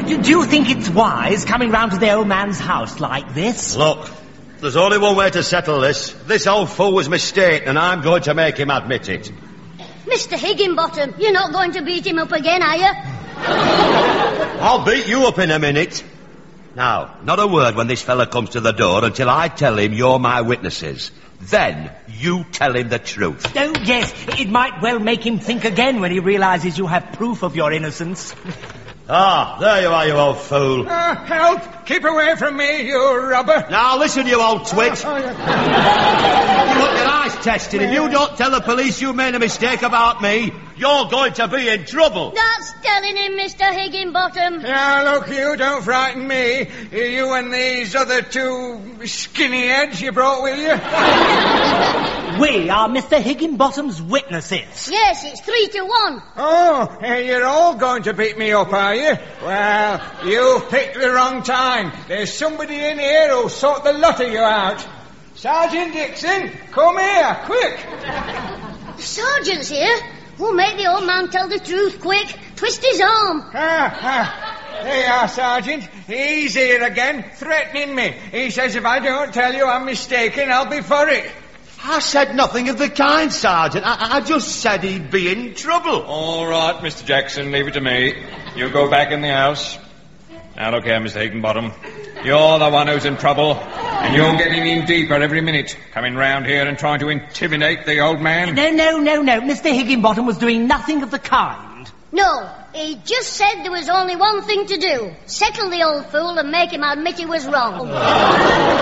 Do you think it's wise coming round to the old man's house like this? Look, there's only one way to settle this. This old fool was mistaken, and I'm going to make him admit it. Mr. Higginbottom, you're not going to beat him up again, are you? I'll beat you up in a minute. Now, not a word when this fella comes to the door until I tell him you're my witnesses. Then you tell him the truth. Oh, yes, it might well make him think again when he realises you have proof of your innocence. Ah, there you are, you old fool. Help! Keep away from me, you robber! Now listen, you old twit. You got your eyes tested. If you don't tell the police you made a mistake about me, you're going to be in trouble. That's telling him, Mr. Higginbottom. Now, look, you don't frighten me. You and these other two skinnyheads you brought with you. We are Mr. Higginbottom's witnesses. Yes, it's 3-1. Oh, you're all going to beat me up, are you? Well, you've picked the wrong time. There's somebody in here who'll sort the lot of you out. Sergeant Dixon, come here, quick. The sergeant's here. We'll make the old man tell the truth, quick. Twist his arm. There you are, Sergeant. He's here again, threatening me. He says if I don't tell you I'm mistaken, I'll be for it. I said nothing of the kind, Sergeant. I just said he'd be in trouble. All right, Mr. Jackson, leave it to me. You go back in the house. Now look here, Mr. Higginbottom. You're the one who's in trouble, and you're getting in deeper every minute, coming round here and trying to intimidate the old man. No. Mr. Higginbottom was doing nothing of the kind. No, he just said there was only one thing to do. Settle the old fool and make him admit he was wrong.